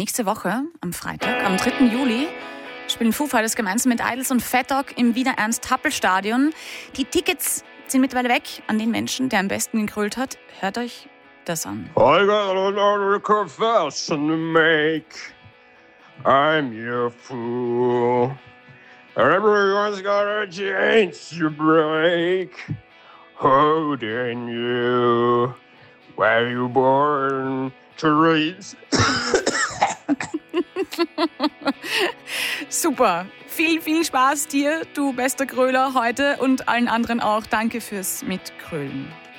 nächste Woche, am Freitag, am 3. Juli, spielen Foo Fighters gemeinsam mit Idols und Fat Dog im Wiener Ernst-Happel-Stadion. Die Tickets sind mittlerweile weg an den Menschen, der am besten gegrölt hat. Hört euch das an. I got another confession to make. I'm your fool. Everyone's got a chance to break. Holding you. Were you born to raise? Super. Viel Spaß dir, du bester Gröler, heute und allen anderen auch. Danke fürs Mitgrölen.